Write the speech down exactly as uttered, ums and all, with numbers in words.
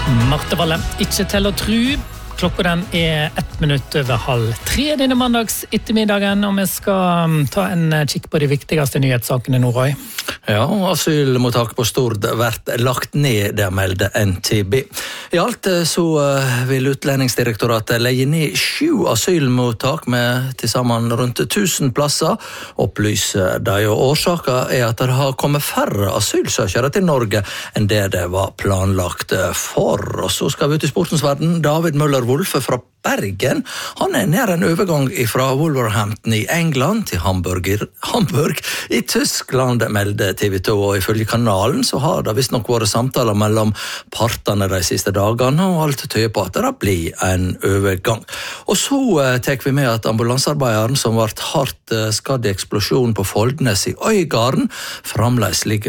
Marte Valle, ikke til å tru. Klokka den er ett minutt over halv tre denne mandags ettermiddagen, og vi skal ta en kikk på de viktigste nyhetssakene nå, Roy. Ja, asylmottak på Stord vært lagt ned, det melder N T B. I alt så vil Utlendingsdirektoratet legge ned sju asylmottak med til sammen rundt tusen plasser, opplyser de, og årsaken er at det har kommet færre asylsøkere til Norge enn det det var planlagt for. Og så skal vi ut i sportens verden. David Møller Wolfe fra Bergen, han er nær en overgang fra Wolverhampton i England til Hamburg, Hamburg i Tyskland, melder T V to, og ifølge kanalen så har det visst nok vært samtaler mellom partene de siste dagene, og alt tyder på at det blir en overgang. Og så eh, tek vi med at ambulansearbeideren som ble hardt eh, skadd i eksplosjonen på Foldnes i Øygarden, fremdeles ligger